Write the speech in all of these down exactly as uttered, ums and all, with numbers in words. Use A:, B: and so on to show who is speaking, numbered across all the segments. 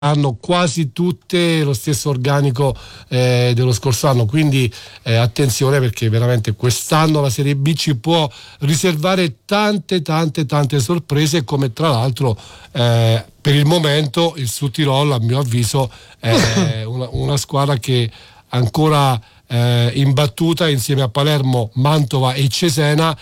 A: hanno quasi tutte lo stesso organico eh, dello scorso anno, quindi eh, attenzione, perché veramente quest'anno la Serie B ci può riservare tante tante tante sorprese, come tra l'altro eh, per il momento il Sud Tirol, a mio avviso, è una, una squadra che ancora eh, imbattuta insieme a Palermo, Mantova e Cesena,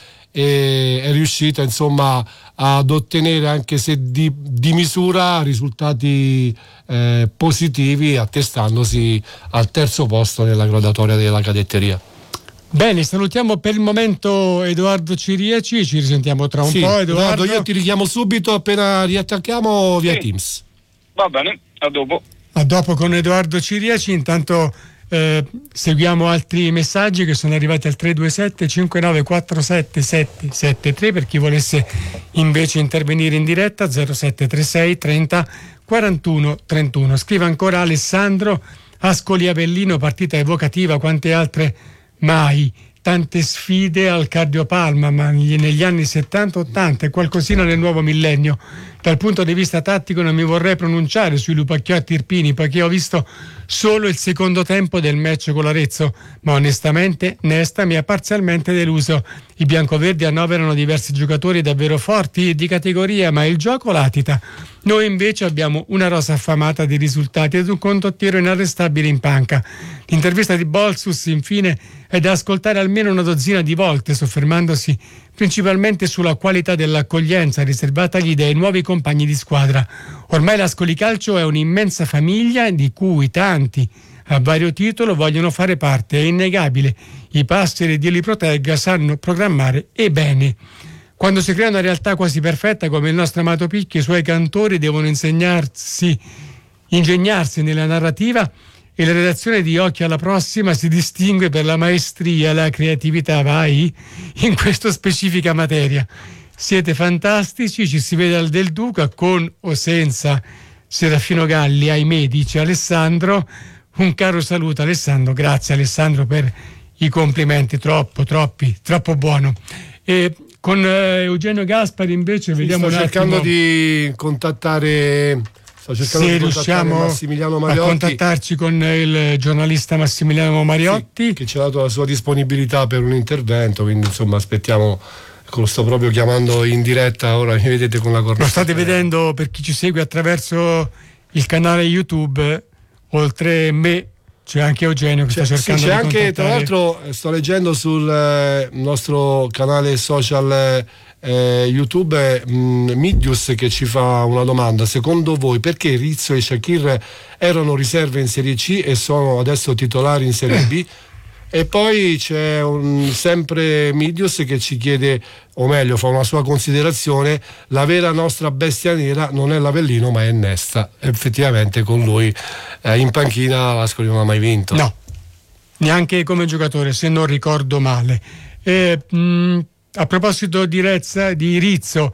A: e è riuscita insomma ad ottenere, anche se di, di misura, risultati eh, positivi, attestandosi al terzo posto nella graduatoria della cadetteria.
B: Bene, salutiamo per il momento Edoardo Ciriaci, ci risentiamo tra un
A: sì,
B: po'. Edoardo,
A: io ti richiamo subito appena riattacchiamo via
C: sì.
A: Teams.
C: Va bene, a dopo.
B: A dopo con Edoardo Ciriaci. Intanto eh, seguiamo altri messaggi che sono arrivati al tre due sette cinque nove quattro sette sette sette tre per chi volesse invece intervenire in diretta. Zero sette tre sei trenta quarantuno trentuno. Scrive ancora Alessandro: Ascoli Avellino, partita evocativa, quante altre mai, tante sfide al cardiopalma, ma negli anni settanta ottanta e qualcosina nel nuovo millennio. Dal punto di vista tattico non mi vorrei pronunciare sui Lupacchiotti Irpini, perché ho visto solo il secondo tempo del match con l'Arezzo, ma onestamente Nesta mi ha parzialmente deluso. I biancoverdi annoverano diversi giocatori davvero forti di categoria, ma il gioco latita. Noi invece abbiamo una rosa affamata di risultati ed un condottiero inarrestabile in panca. L'intervista di Bolsus, infine, è da ascoltare almeno una dozzina di volte, soffermandosi principalmente sulla qualità dell'accoglienza riservatagli dai nuovi compagni di squadra. Ormai l'Ascoli Calcio è un'immensa famiglia di cui tanti, a vario titolo, vogliono fare parte. È innegabile. I passeri, Dio li protegga, sanno programmare e bene. Quando si crea una realtà quasi perfetta come il nostro amato Picchi, i suoi cantori devono insegnarsi, ingegnarsi nella narrativa, e la redazione di Occhio alla Prossima si distingue per la maestria, la creatività, vai, in questa specifica materia. Siete fantastici, ci si vede al Del Duca, con o senza Serafino Galli, ahimè, dice Alessandro. Un caro saluto Alessandro, grazie Alessandro per i complimenti, troppo, troppi, troppo buono. E con eh, Eugenio Gaspari invece sì, vediamo
A: sto
B: un
A: cercando
B: attimo
A: di contattare sto cercando
B: se
A: di
B: riusciamo
A: Massimiliano Mariotti,
B: a contattarci con il giornalista Massimiliano Mariotti,
A: sì, che ci ha dato la sua disponibilità per un intervento, quindi insomma aspettiamo. Lo sto proprio chiamando in diretta, ora mi vedete con la cornetta.
B: Lo state vedendo, per chi ci segue attraverso il canale YouTube, oltre me c'è anche Eugenio che
A: c'è,
B: sta cercando
A: sì, c'è
B: di
A: anche,
B: contattare.
A: tra l'altro sto leggendo sul eh, nostro canale social eh, YouTube mh, Midius che ci fa una domanda: secondo voi perché Rizzo e Shakir erano riserve in Serie C e sono adesso titolari in Serie B? E poi c'è un, sempre Midius che ci chiede, o meglio fa una sua considerazione: la vera nostra bestia nera non è l'Avellino ma è Nesta. Effettivamente con lui eh, in panchina l'Ascoli non ha mai vinto.
B: No, neanche come giocatore, se non ricordo male. E, mh, a proposito di, Rezza, di Rizzo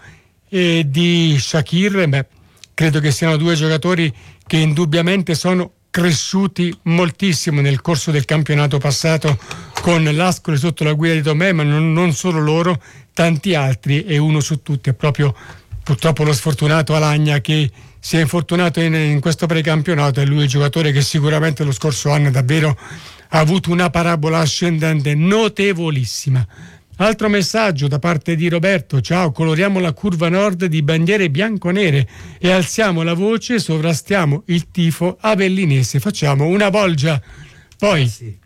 B: e di Shakir, beh, credo che siano due giocatori che indubbiamente sono cresciuti moltissimo nel corso del campionato passato con l'Ascoli sotto la guida di Tomè, ma non, non solo loro, tanti altri, e uno su tutti è proprio purtroppo lo sfortunato Alagna, che si è infortunato in, in questo precampionato. È lui il giocatore che sicuramente lo scorso anno davvero ha avuto una parabola ascendente notevolissima. Altro messaggio da parte di Roberto: ciao, coloriamo la curva nord di bandiere bianco-nere e alziamo la voce, sovrastiamo il tifo avellinese, facciamo una bolgia. Poi sì.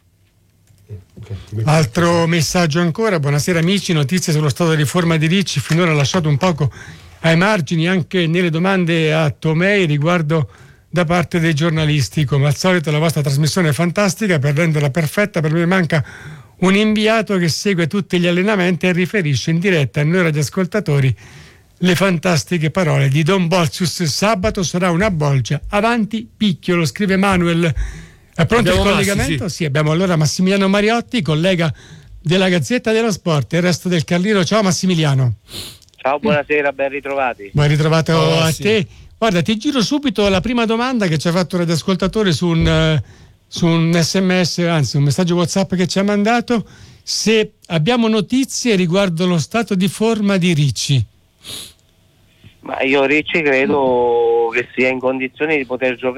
B: Altro messaggio ancora: buonasera amici, notizie sullo stato di forma di Ricci, finora lasciato un poco ai margini anche nelle domande a Tomei riguardo da parte dei giornalisti. Come al solito la vostra trasmissione è fantastica, per renderla perfetta per me manca un inviato che segue tutti gli allenamenti e riferisce in diretta a noi radioascoltatori le fantastiche parole di Don Bolzius. Sabato sarà una bolgia, avanti Picchio, lo scrive Manuel. È pronto abbiamo il collegamento? Massi, sì. sì, abbiamo allora Massimiliano Mariotti, collega della Gazzetta dello Sport e il resto del Carlino. Ciao Massimiliano.
D: Ciao, buonasera, ben ritrovati.
B: Ben ritrovato oh, a
A: sì.
B: te. Guarda, ti giro subito la prima domanda che ci ha fatto il radioascoltatore su un... su un sms, anzi un messaggio WhatsApp che ci ha mandato, se abbiamo notizie riguardo lo stato di forma di Ricci.
D: Ma io Ricci credo che sia in condizioni di poter giocare